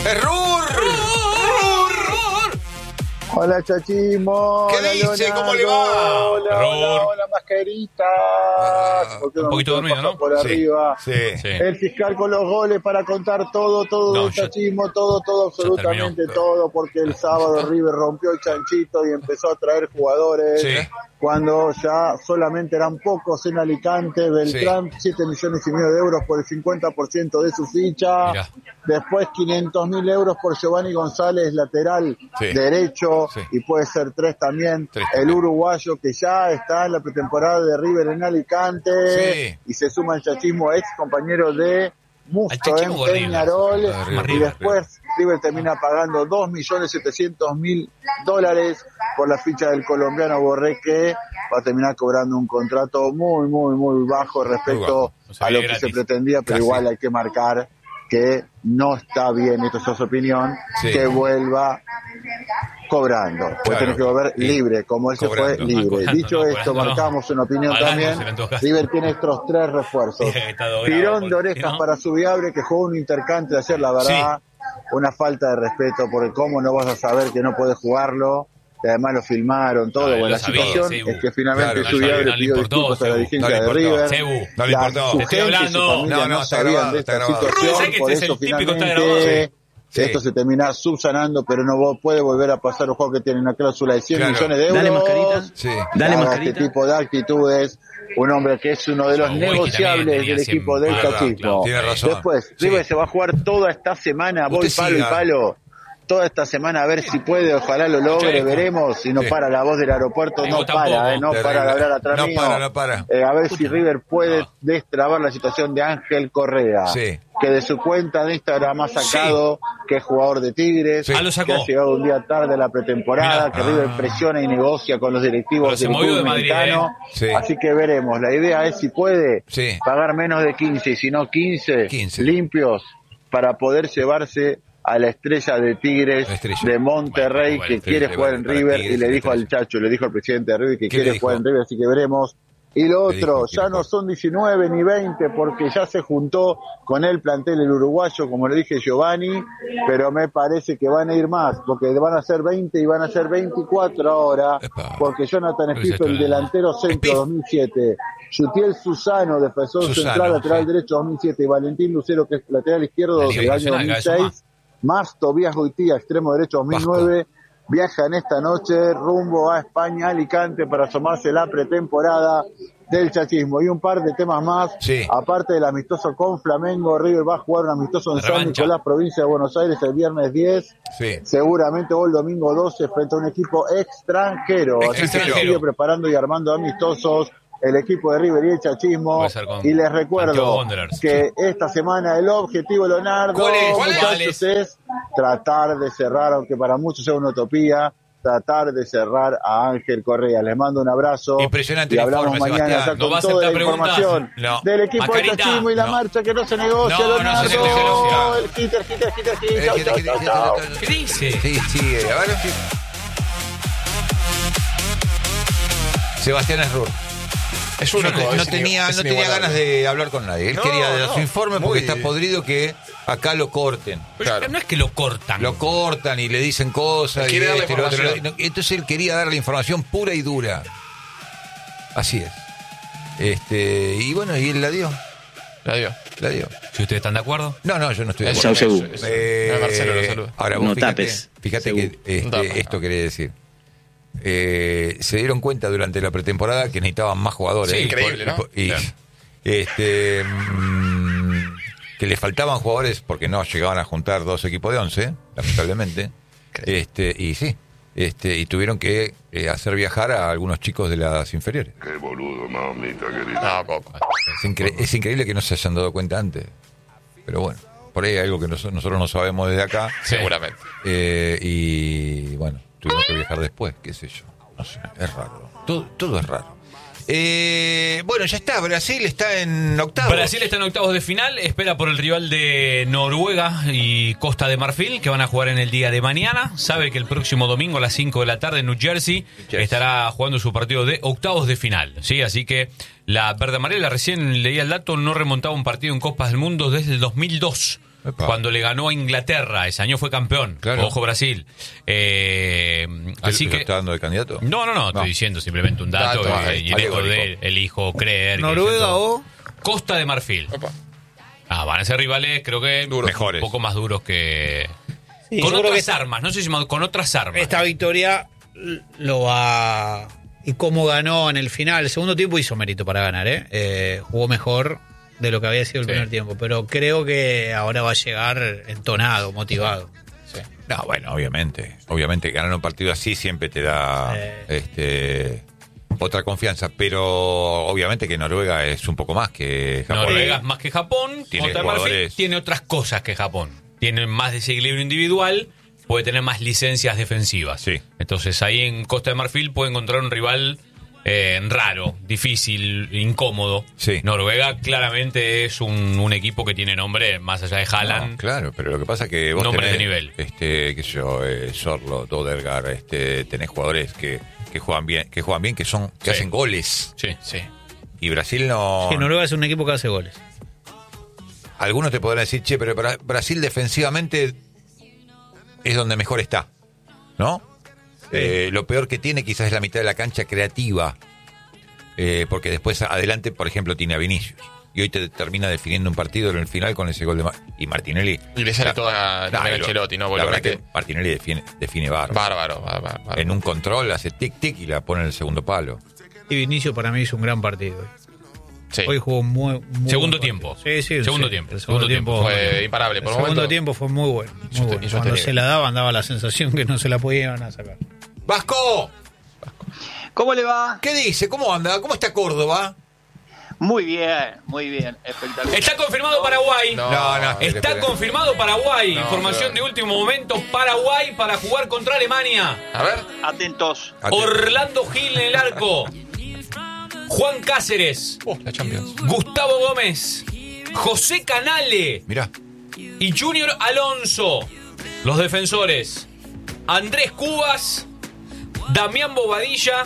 ¡Es Rur! Hola, Chachismo. ¿Qué Hola, dice? Leonardo. ¿Cómo le va? Hola, mascaritas. ¿Por qué un no poquito nos dormido, pasa ¿no? por arriba? Sí. El fiscal con los goles para contar todo No, el Chachismo, todo, absolutamente terminó. todo, porque el sábado River rompió el chanchito y empezó a traer jugadores. Sí. Cuando ya solamente eran pocos en Alicante, Beltrán, 7,5 millones de euros por el 50% de su ficha. Mirá. Después 500.000 euros por Giovanni González, lateral derecho, y puede ser 3 también. El uruguayo que ya está en la pretemporada de River en Alicante, y se suma el Chachismo, ex compañero de Musto en Peñarol, y después River termina pagando $2.700.000 por la ficha del colombiano Borré, que va a terminar cobrando un contrato muy bajo respecto a lo que se pretendía, pero igual hay que marcar que no está bien, esto es su opinión, que vuelva cobrando, puede tener que volver libre, como él se fue libre. Dicho esto, marcamos una opinión también. River tiene estos 3 refuerzos. Tirón de orejas para Subiabre, que jugó un intercante ayer, la verdad, una falta de respeto, porque cómo no vas a saber que no podés jugarlo. Y además lo filmaron todo. Bueno, la situación es que finalmente Subiabre pidió disculpas a la dirigencia de River. No le importó. Te estoy hablando. No sabían de esta situación, por eso finalmente esto se termina subsanando, pero no puede volver a pasar un juego que tiene una cláusula de 100 millones de euros. Dale, mascarita. Dale, mascarita. Este tipo de actitudes, un hombre que es uno de los negociables del equipo del Chachismo. Después, River se va a jugar toda esta semana, voy palo y palo. Toda esta semana a ver si puede, ojalá lo logre, veremos, si no para la voz del aeropuerto, no para de hablar atrás mío. No para. A ver si River puede destrabar la situación de Ángel Correa, que de su cuenta de Instagram ha sacado que es jugador de Tigres, que ha llegado un día tarde a la pretemporada, que River presiona y negocia con los directivos del club mexicano, así que veremos. La idea es si puede pagar menos de 15 y si no 15 limpios para poder llevarse a la estrella de Tigres de Monterrey, que quiere jugar en River, y le dijo al Chacho, le dijo al presidente de River que quiere jugar en River, así que veremos. Y lo otro, ya no son 19 ni 20, porque ya se juntó con el plantel el uruguayo, como le dije Giovanni, pero me parece que van a ir más, porque van a ser 20 y van a ser 24 ahora, porque Jonathan Spiff, el delantero centro 2007, Yutiel Susano, defensor central lateral derecho 2007, y Valentín Lucero, que es lateral izquierdo del año 2006, más Tobías Goitía, extremo derecho 2009, viajan esta noche rumbo a España, Alicante, para asomarse la pretemporada del Chachismo. Y un par de temas más, aparte del amistoso con Flamengo, River va a jugar un amistoso en San Nicolás, provincia de Buenos Aires, el viernes 10, seguramente o el domingo 12, frente a un equipo extranjero. Así que se sigue preparando y armando amistosos el equipo de River y el Chachismo, y les recuerdo que esta semana el objetivo, Leonardo, muchachos, es tratar de cerrar, aunque para muchos sea una utopía, tratar de cerrar a Ángel Correa. Les mando un abrazo. Impresionante y hablamos mañana ya con toda la información del equipo del Chachismo y la marcha que no se negocia, Leonardo. El hitter. Chao. ¿Qué dice? A ver. Sebastián Esrur. Es único, no tenía ganas de hablar con nadie. Él quería de su informe porque está podrido que acá lo corten. Pero no es que lo cortan. Lo cortan y le dicen cosas. Y entonces él quería dar la información pura y dura. Así es. Y bueno, y él la dio. La dio. Si ustedes están de acuerdo. No, yo no estoy de acuerdo. Marcelo, lo saludo. Ahora vos fíjate que esto quería decir. Se dieron cuenta durante la pretemporada que necesitaban más jugadores. Increíble, ¿no? Que le faltaban jugadores porque no llegaban a juntar 2 equipos de 11, lamentablemente. Y tuvieron que hacer viajar a algunos chicos de las inferiores. Qué boludo, mamita querida. Es increíble que no se hayan dado cuenta antes. Pero bueno, por ahí hay algo que nosotros no sabemos desde acá. Seguramente. Y bueno, tuvimos que viajar después, qué sé yo. No sé, es raro. Todo es raro. Bueno, ya está. Brasil está en octavos. Brasil está en octavos de final. Espera por el rival de Noruega y Costa de Marfil, que van a jugar en el día de mañana. Sabe que el próximo domingo a las 5 de la tarde en New Jersey estará jugando su partido de octavos de final. ¿Sí? Así que la verde amarela, recién leía el dato, no remontaba un partido en Copas del Mundo desde el 2002. Epa. Cuando le ganó a Inglaterra, ese año fue campeón. Claro. Ojo Brasil. Así que ¿Está dando de candidato? No, estoy diciendo simplemente un dato y lejos de elijo creer. ¿Noruega o Costa de Marfil? Opa. Van a ser rivales, creo que Mejores. un poco más duros que... Sí, con yo creo otras que armas, no sé si con otras armas. esta victoria lo va... Y cómo ganó en el final, el segundo tiempo hizo mérito para ganar, jugó mejor de lo que había sido el primer tiempo, pero creo que ahora va a llegar entonado, motivado. Sí. No, bueno, obviamente ganar un partido así siempre te da otra confianza, pero obviamente que Noruega es un poco más que Japón. Noruega es más que Japón, Tiene Costa de Marfil jugadores- tiene otras cosas que Japón. Tiene más desequilibrio individual, puede tener más licencias defensivas. Sí. Entonces ahí en Costa de Marfil puede encontrar un rival raro, difícil, incómodo. Sí. Noruega claramente es un equipo que tiene nombre, más allá de Haaland. No, claro, pero lo que pasa es que vos Nombres tenés, de nivel. qué sé yo, Sorlo, Odegaard, tenés jugadores que juegan bien, que Sí. hacen goles. Sí. Y Brasil no. Que Noruega es un equipo que hace goles. Algunos te podrán decir, che, pero Brasil defensivamente es donde mejor está, ¿no? Lo peor que tiene quizás es la mitad de la cancha creativa, porque después adelante, por ejemplo, tiene a Vinicius. Y hoy te termina definiendo un partido en el final con ese gol de y Martinelli. Y le sale toda también a Ancelotti, ¿no? La verdad que Martinelli define bárbaro. Bárbaro. En un control hace tic-tic y la pone en el segundo palo. Y Vinicio para mí hizo un gran partido. Sí. Hoy jugó muy Segundo buen tiempo. partido. Sí, Segundo sí. tiempo. El segundo tiempo Fue imparable. el Por segundo momento, tiempo fue muy bueno. Muy bueno. Cuando sostenido. se la daba la sensación que no se la podían a sacar. ¡Vasco! ¿Cómo le va? ¿Qué dice? ¿Cómo anda? ¿Cómo está Córdoba? Muy bien, espectacular. Está confirmado Paraguay. No. Está confirmado Paraguay. No, Información de último momento. Paraguay para jugar contra Alemania. A ver. Atentos. Orlando Gil en el arco. Juan Cáceres. La Champions. Gustavo Gómez. José Canale. Mirá. Y Junior Alonso. Los defensores. Andrés Cubas. Damián Bobadilla.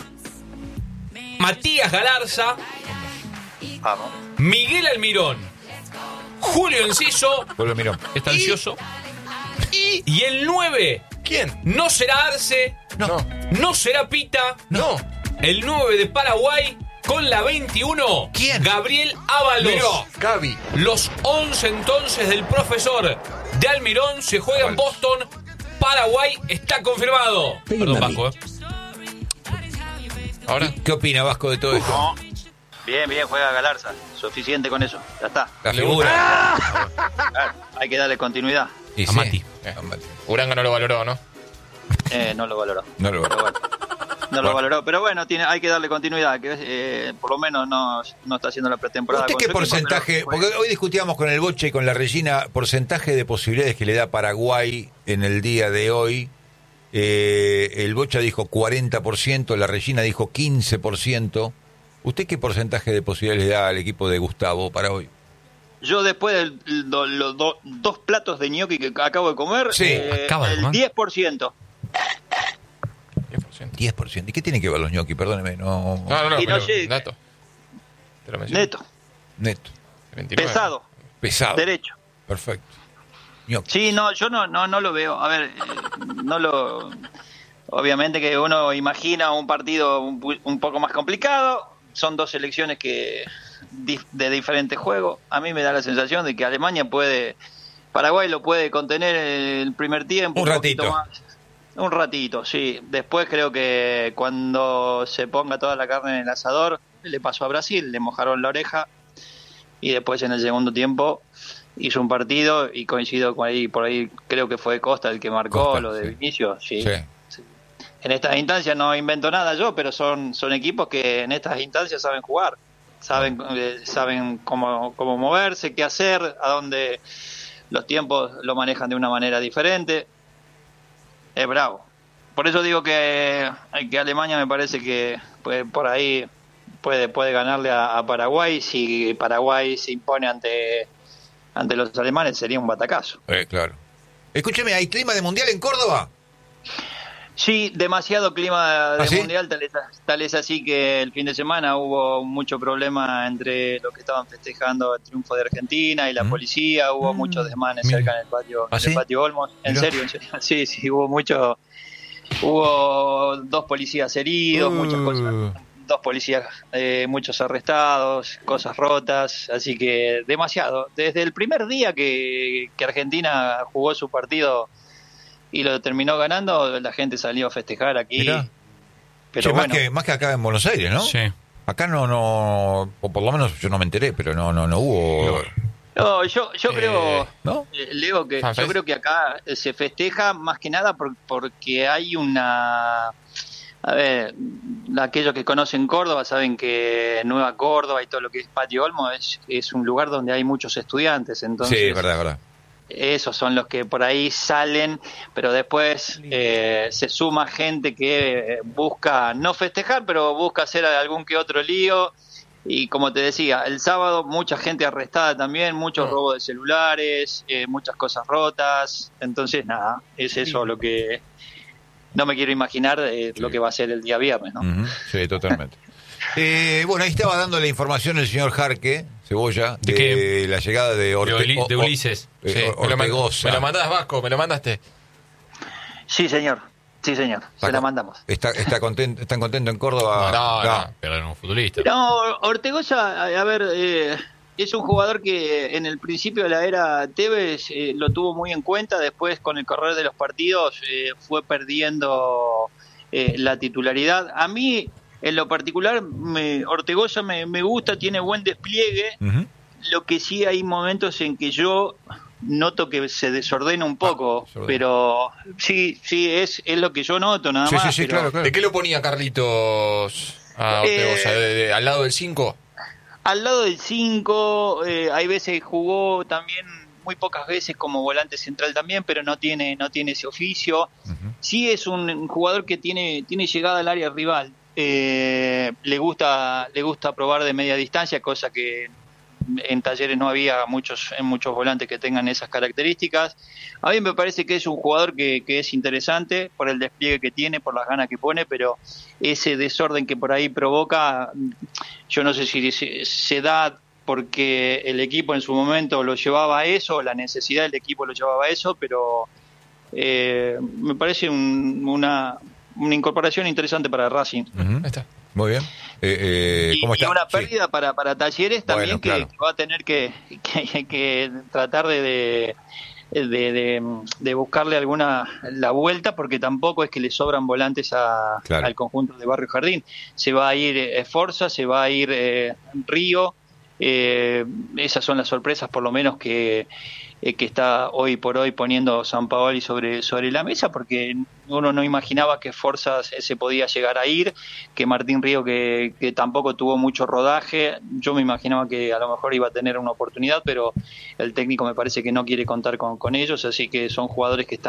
Matías Galarza. Vamos. Miguel Almirón. Julio Enciso. Vuelve, miró. Está ansioso. Y el 9. ¿Quién? No será Arce. No será Pita. No. El 9 de Paraguay con la 21. ¿Quién? Gabriel Ábalos. Miró. Gaby. Los 11 entonces del profesor de Almirón se juega en Boston. Paraguay está confirmado. Perdón, Vasco. Ahora. ¿Qué opina Vasco de todo esto? No. Bien, juega Galarza. Suficiente con eso. Ya está. La figura. Claro, hay que darle continuidad. Y A sí. Mati. A Mati. Uranga no lo valoró, ¿no? No lo valoró. No lo valoró. Pero bueno, no lo valoró. Pero bueno, hay que darle continuidad. Que por lo menos no está haciendo la pretemporada. ¿Usted con qué su equipo, porcentaje? pero Porque hoy discutíamos con el Boche y con la Regina, porcentaje de posibilidades que le da Paraguay en el día de hoy. El Bocha dijo 40%, la Regina dijo 15%. ¿Usted qué porcentaje de posibilidades le da al equipo de Gustavo para hoy? Yo después de los dos platos de gnocchi que acabo de comer, Sí, acaba de el comer. 10%. 10%. 10%. ¿Y qué tiene que ver los ñoquis? Perdóneme, no. No, Y no pero llega. dato. Te lo menciono. Neto. Neto. 29. Pesado. Pesado. Derecho. Perfecto. Ñoqui. Sí, no, yo no lo veo. A ver, obviamente que uno imagina un partido un poco más complicado. Son dos selecciones de diferentes juegos. A mí me da la sensación de que Alemania Paraguay lo puede contener el primer tiempo. Un ratito. poquito más. Un ratito, sí. Después creo que cuando se ponga toda la carne en el asador, le pasó a Brasil, le mojaron la oreja y después en el segundo tiempo hizo un partido y coincido con por ahí creo que fue Costa el que marcó Costa, lo de sí. Vinicius, sí. Sí. En estas instancias no invento nada yo, pero son equipos que en estas instancias saben jugar, saben cómo moverse, qué hacer, a dónde los tiempos lo manejan de una manera diferente. Es bravo. Por eso digo que Alemania me parece que por ahí puede ganarle a Paraguay. Si Paraguay se impone ante los alemanes sería un batacazo. Claro. Escúcheme, ¿hay clima de mundial en Córdoba? Sí, demasiado clima de ¿Sí? mundial, tal es así que el fin de semana hubo mucho problema entre los que estaban festejando el triunfo de Argentina y la policía, hubo muchos desmanes cerca en el patio Olmos. En serio, sí, hubo 2 policías heridos, muchas cosas, 2 policías, muchos arrestados, cosas rotas, así que demasiado. Desde el primer día que Argentina jugó su partido y lo terminó ganando, la gente salió a festejar aquí. Mirá. Pero che, bueno, más que acá en Buenos Aires, ¿no? Sí. Acá no, o por lo menos yo no me enteré, pero no hubo. no, yo creo, ¿no? Leo, que yo creo que acá se festeja más que nada porque hay una... A ver, aquellos que conocen Córdoba saben que Nueva Córdoba y todo lo que es Patio Olmo es un lugar donde hay muchos estudiantes, entonces... Sí, es verdad. Esos son los que por ahí salen, pero después se suma gente que busca no festejar, pero busca hacer algún que otro lío. Y como te decía, el sábado mucha gente arrestada también, muchos robos de celulares, muchas cosas rotas. Entonces, nada, es eso lo que no me quiero imaginar lo que va a ser el día viernes, ¿no? Sí, totalmente. Bueno, ahí estaba dando la información el señor Jarque, Cebolla, de la llegada de Ulises. Ortegoza. Me lo mandás, Vasco, me lo mandaste. Sí, señor. Se la mandamos. ¿Están contentos en Córdoba? No, pero era un futbolista. No, Ortegoza, a ver, es un jugador que en el principio de la era Tevez lo tuvo muy en cuenta, después con el correr de los partidos fue perdiendo la titularidad. A mí, en lo particular, Ortegoza me gusta, tiene buen despliegue, lo que sí hay momentos en que yo noto que se desordena un poco, pero sí, es lo que yo noto, nada más. Sí, pero... claro. ¿De qué lo ponía Carlitos a Ortegoza? ¿Al lado del 5? Al lado del 5, hay veces jugó también, muy pocas veces como volante central también, pero no tiene ese oficio. Sí es un jugador que tiene llegada al área rival. Le gusta probar de media distancia, cosa que en Talleres no había muchos volantes que tengan esas características. A mí me parece que es un jugador que es interesante por el despliegue que tiene, por las ganas que pone, pero ese desorden que por ahí provoca, yo no sé si se da porque el equipo en su momento lo llevaba a eso, la necesidad del equipo lo llevaba a eso, pero me parece una incorporación interesante para Racing. Ahí está. Muy bien. ¿Cómo está? Y una pérdida para Talleres también, claro. que va a tener que tratar de buscarle la vuelta, porque tampoco es que le sobran volantes al conjunto de Barrio Jardín. Se va a ir Forza, se va a ir Río. Esas son las sorpresas, por lo menos, que está hoy por hoy poniendo Sampaoli sobre la mesa, porque uno no imaginaba que Forza se podía llegar a ir, que Martín Río que tampoco tuvo mucho rodaje. Yo me imaginaba que a lo mejor iba a tener una oportunidad, pero el técnico me parece que no quiere contar con ellos, así que son jugadores que están